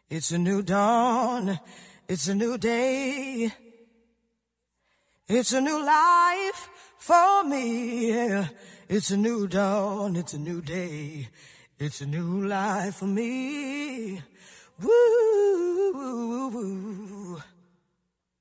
It's a new dawn. It's a new day. It's a new life for me. Yeah. It's a new dawn. It's a new day. It's a new life for me. Woo, woo, woo, woo.